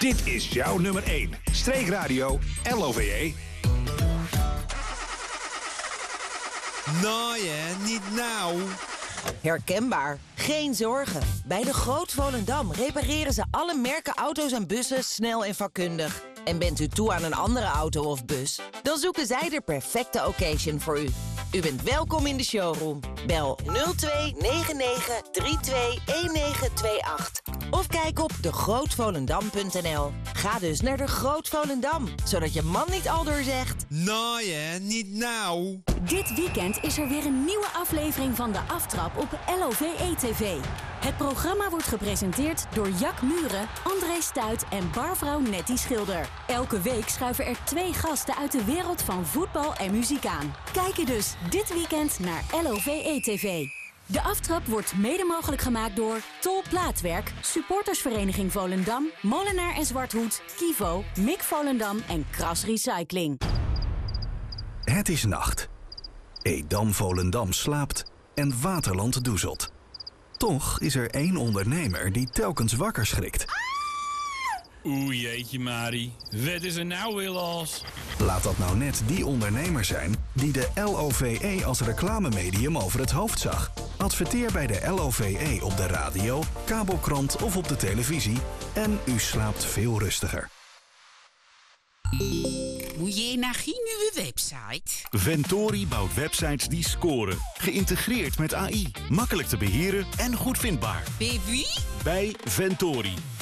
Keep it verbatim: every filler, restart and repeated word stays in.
Dit is jouw nummer één. Streekradio L O V E. Nou ja, niet nou. Herkenbaar. Geen zorgen. Bij de Groot Volendam repareren ze alle merken auto's en bussen snel en vakkundig. En bent u toe aan een andere auto of bus? Dan zoeken zij de perfecte occasion voor u. U bent welkom in de showroom. Bel nul twee negen negen drie twee een negen twee acht. Of kijk op de groot volendam punt n l. Ga dus naar de Groot Volendam, zodat je man niet aldoor zegt... Nou ja, niet nou. Dit weekend is er weer een nieuwe aflevering van De Aftrap op L O V E T V. Het programma wordt gepresenteerd door Jack Muren, André Stuit en barvrouw Nettie Schilder. Elke week schuiven er twee gasten uit de wereld van voetbal en muziek aan. Kijk je dus dit weekend naar L O V E T V. De Aftrap wordt mede mogelijk gemaakt door Tol Plaatwerk, Supportersvereniging Volendam, Molenaar en Zwarthoed, Kivo, Mik Volendam en Kras Recycling. Het is nacht. Edam Volendam slaapt en Waterland doezelt. Toch is er één ondernemer die telkens wakker schrikt. Oeh jeetje Mari, wat is er nou weer los? Laat dat nou net die ondernemer zijn die de L O V E als reclamemedium over het hoofd zag. Adverteer bij de L O V E op de radio, kabelkrant of op de televisie en u slaapt veel rustiger. Moet je naar geen nieuwe website? Ventori bouwt websites die scoren. Geïntegreerd met A I. Makkelijk te beheren en goed vindbaar. Bij wie? Bij Ventori.